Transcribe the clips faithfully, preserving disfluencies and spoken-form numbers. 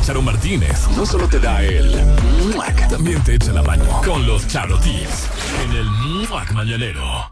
Charo Martínez no solo te da el muac, también te echa la mano con los Charo Tips en el muac mañanero.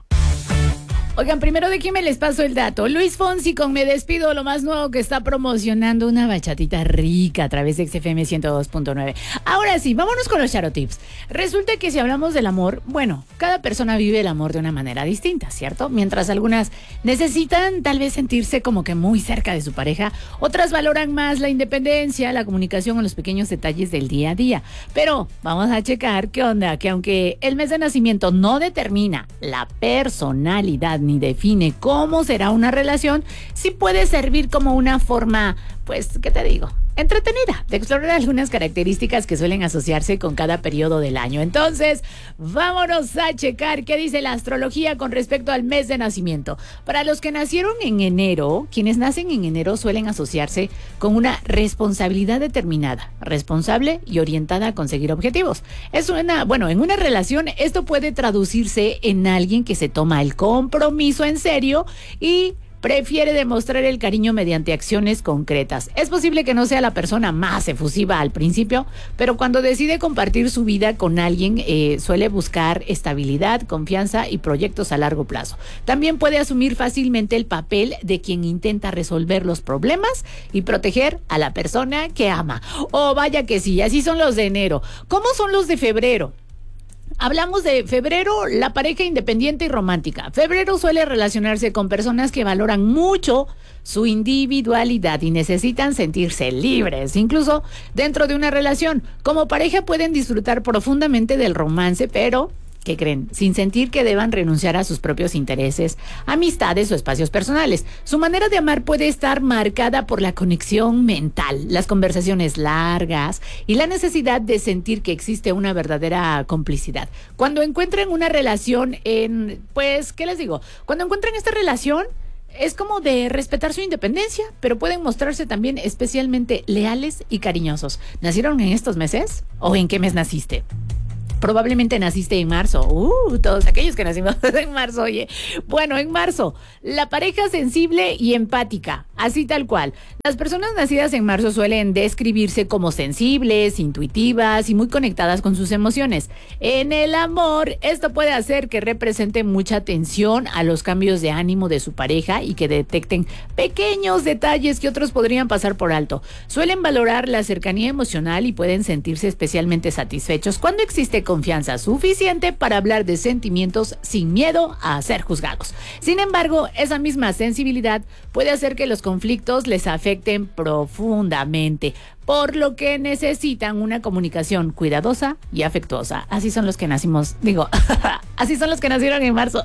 Oigan, primero de quién me les paso el dato. Luis Fonsi con Me Despido, lo más nuevo que está promocionando una bachatita rica a través de X F M ciento dos punto nueve. Ahora sí, vámonos con los Charo Tips. Resulta que si hablamos del amor, bueno, cada persona vive el amor de una manera distinta, ¿cierto? Mientras algunas necesitan tal vez sentirse como que muy cerca de su pareja, otras valoran más la independencia, la comunicación o los pequeños detalles del día a día. Pero vamos a checar qué onda, que aunque el mes de nacimiento no determina la personalidad ni define cómo será una relación, sí puede servir como una forma, pues, ¿qué te digo?, entretenida, de explorar algunas características que suelen asociarse con cada periodo del año. Entonces, vámonos a checar qué dice la astrología con respecto al mes de nacimiento. Para los que nacieron en enero, quienes nacen en enero suelen asociarse con una responsabilidad determinada, responsable y orientada a conseguir objetivos. Es una, bueno, en una relación esto puede traducirse en alguien que se toma el compromiso en serio y prefiere demostrar el cariño mediante acciones concretas. Es posible que no sea la persona más efusiva al principio, pero cuando decide compartir su vida con alguien, eh, suele buscar estabilidad, confianza y proyectos a largo plazo. También puede asumir fácilmente el papel de quien intenta resolver los problemas y proteger a la persona que ama. Oh, vaya que sí, así son los de enero. ¿Cómo son los de febrero? Hablamos de febrero, la pareja independiente y romántica. Febrero suele relacionarse con personas que valoran mucho su individualidad y necesitan sentirse libres, incluso dentro de una relación. Como pareja pueden disfrutar profundamente del romance, pero ¿qué creen? Sin sentir que deban renunciar a sus propios intereses, amistades o espacios personales. Su manera de amar puede estar marcada por la conexión mental, las conversaciones largas y la necesidad de sentir que existe una verdadera complicidad. Cuando encuentren una relación en, pues, ¿qué les digo? Cuando encuentren esta relación, es como de respetar su independencia, pero pueden mostrarse también especialmente leales y cariñosos. ¿Nacieron en estos meses? ¿O en qué mes naciste? Probablemente naciste en marzo. Uh, todos aquellos que nacimos en marzo, oye. Bueno, en marzo, la pareja sensible y empática, así tal cual. Las personas nacidas en marzo suelen describirse como sensibles, intuitivas y muy conectadas con sus emociones. En el amor, esto puede hacer que represente mucha atención a los cambios de ánimo de su pareja y que detecten pequeños detalles que otros podrían pasar por alto. Suelen valorar la cercanía emocional y pueden sentirse especialmente satisfechos cuando existe confianza suficiente para hablar de sentimientos sin miedo a ser juzgados. Sin embargo, esa misma sensibilidad puede hacer que los conflictos les afecten profundamente, por lo que necesitan una comunicación cuidadosa y afectuosa. Así son los que nacimos, digo, así son los que nacieron en marzo.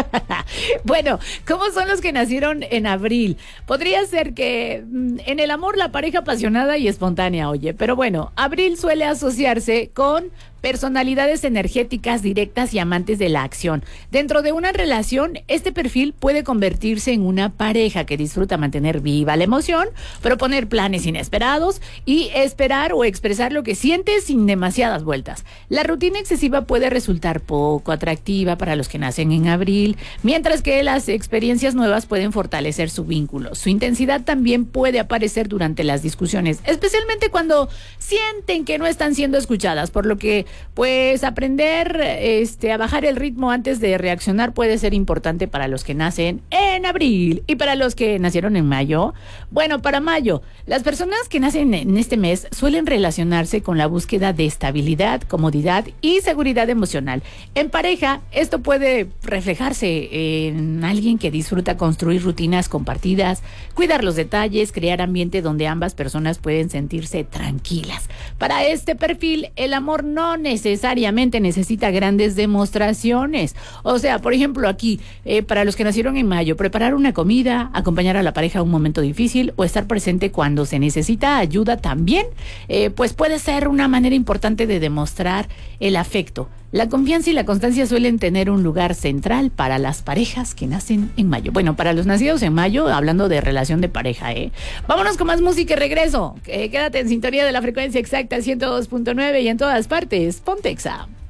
Bueno, ¿cómo son los que nacieron en abril? Podría ser que mmm, en el amor la pareja apasionada y espontánea, oye, pero bueno, abril suele asociarse con personalidades energéticas directas y amantes de la acción. Dentro de una relación, este perfil puede convertirse en una pareja que disfruta mantener viva la emoción, proponer planes inesperados y esperar o expresar lo que siente sin demasiadas vueltas. La rutina excesiva puede resultar poco atractiva para los que nacen en abril, mientras que las experiencias nuevas pueden fortalecer su vínculo. Su intensidad también puede aparecer durante las discusiones, especialmente cuando sienten que no están siendo escuchadas, por lo que pues aprender este, a bajar el ritmo antes de reaccionar puede ser importante para los que nacen en abril. Y para los que nacieron en mayo, bueno, para mayo, las personas que nacen en este mes suelen relacionarse con la búsqueda de estabilidad, comodidad y seguridad emocional. En pareja, esto puede reflejarse en alguien que disfruta construir rutinas compartidas, cuidar los detalles, crear ambiente donde ambas personas pueden sentirse tranquilas. Para este perfil, el amor no necesariamente necesita grandes demostraciones. O sea, por ejemplo, aquí, eh, para los que nacieron en mayo, preparar una comida, acompañar a la pareja a un momento difícil o estar presente cuando se necesita ayuda también, eh, pues puede ser una manera importante de demostrar el afecto. La confianza y la constancia suelen tener un lugar central para las parejas que nacen en mayo. Bueno, para los nacidos en mayo, hablando de relación de pareja, ¿eh? Vámonos con más música y regreso. Eh, quédate en sintonía de la frecuencia exacta ciento dos punto nueve y en todas partes, Ponte Exa.